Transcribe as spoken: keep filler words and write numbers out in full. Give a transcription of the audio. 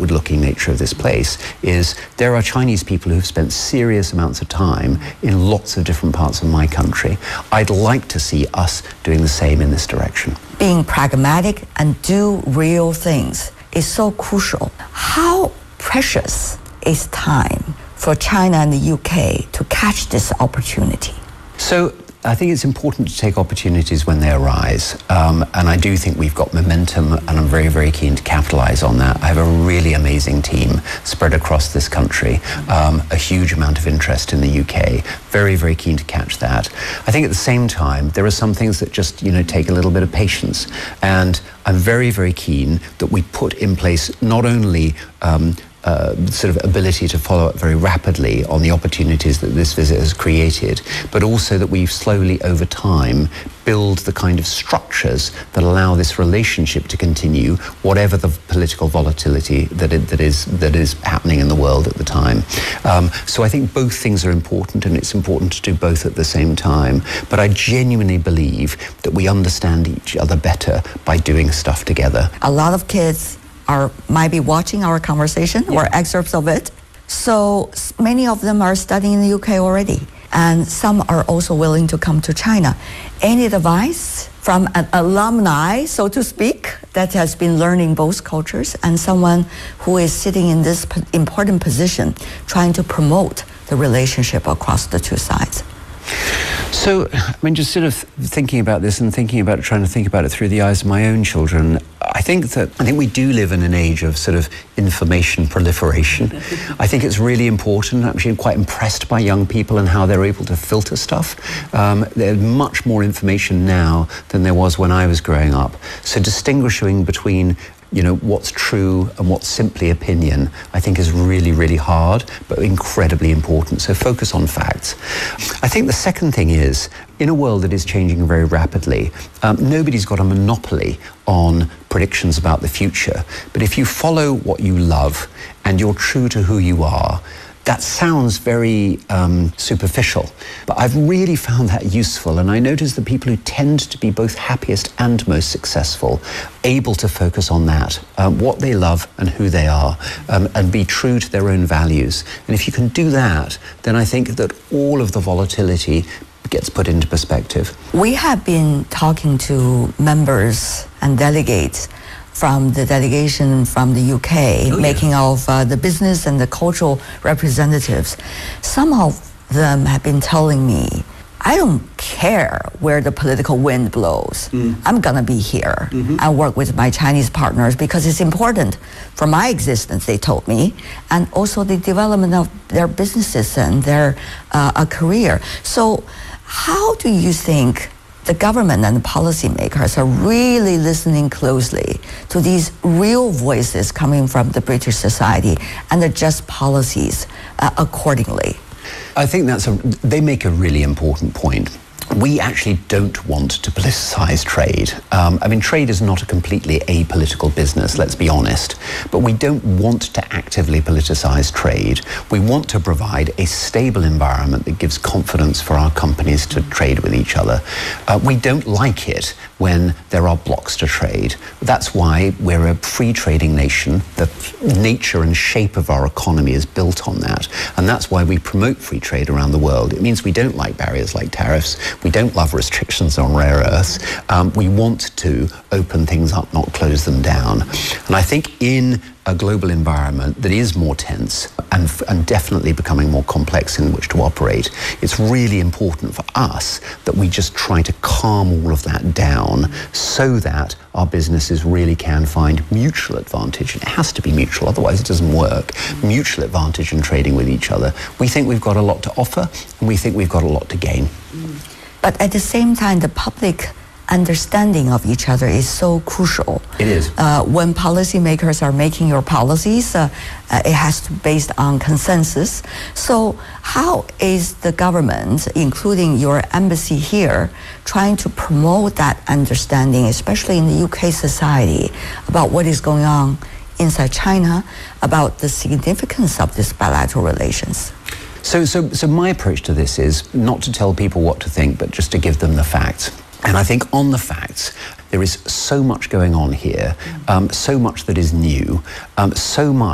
outward-looking nature of this place is there are Chinese people who've spent serious amounts of time in lots of different parts of my country. I'd like to see us doing the same in this direction. Being pragmatic and do real things is so crucial. How precious is time for China and the U K to catch this opportunity? So I think it's important to take opportunities when they arise. Um, and I do think we've got momentum, and I'm very, very keen to capitalize on that. I have a really amazing team spread across this country, um, a huge amount of interest in the U K. Very, very keen to catch that. I think at the same time, there are some things that just, you know, take a little bit of patience. And I'm very, very keen that we put in place not only um, Uh, sort of ability to follow up very rapidly on the opportunities that this visit has created, but also that we slowly over time build the kind of structures that allow this relationship to continue, whatever the political volatility that it, that is that is happening in the world at the time. Um, so I think both things are important, and it's important to do both at the same time. But I genuinely believe that we understand each other better by doing stuff together. A lot of kids are might be watching our conversation yeah. or excerpts of it. So many of them are studying in the U K already, and some are also willing to come to China. Any advice from an alumni, so to speak, that has been learning both cultures, and someone who is sitting in this important position trying to promote the relationship across the two sides? So, I mean, just sort of thinking about this and thinking about it, trying to think about it through the eyes of my own children, I think that I think we do live in an age of sort of information proliferation. I think it's really important. I'm actually quite impressed by young people and how they're able to filter stuff. Um, there's much more information now than there was when I was growing up. So distinguishing between you know, what's true and what's simply opinion, I think is really, really hard, but incredibly important. So focus on facts. I think the second thing is, in a world that is changing very rapidly, um, nobody's got a monopoly on predictions about the future. But if you follow what you love and you're true to who you are, that sounds very um, superficial, but I've really found that useful. And I notice the people who tend to be both happiest and most successful, able to focus on that, um, what they love and who they are, um, and be true to their own values. And if you can do that, then I think that all of the volatility gets put into perspective. We have been talking to members and delegates from the delegation from the U K, oh, making yeah. of uh, the business and the cultural representatives. Some of them have been telling me, I don't care where the political wind blows. Mm. I'm gonna be here mm-hmm. and work with my Chinese partners because it's important for my existence, they told me, and also the development of their businesses and their uh, a career. So how do you think the government and the policymakers are really listening closely to these real voices coming from the British society and adjust policies uh, accordingly? I think that's a, they make a really important point. We actually don't want to politicize trade. Um, I mean, trade is not a completely apolitical business, let's be honest, but we don't want to actively politicize trade. We want to provide a stable environment that gives confidence for our companies to trade with each other. Uh, we don't like it when there are blocks to trade. That's why we're a free trading nation. The nature and shape of our economy is built on that. And that's why we promote free trade around the world. It means we don't like barriers like tariffs. We don't love restrictions on rare earths. Um, we want to open things up, not close them down. And I think in a global environment that is more tense and, and definitely becoming more complex in which to operate, it's really important for us that we just try to calm all of that down so that our businesses really can find mutual advantage. It has to be mutual, otherwise it doesn't work. Mutual advantage in trading with each other. We think we've got a lot to offer, and we think we've got a lot to gain. But at the same time, the public understanding of each other is so crucial. It is. Uh, when policymakers are making your policies, uh, uh, it has to be based on consensus. So how is the government, including your embassy here, trying to promote that understanding, especially in the U K society, about what is going on inside China, about the significance of these bilateral relations? So, so, so my approach to this is not to tell people what to think, but just to give them the facts. And I think on the facts, there is so much going on here, um, so much that is new, um, so much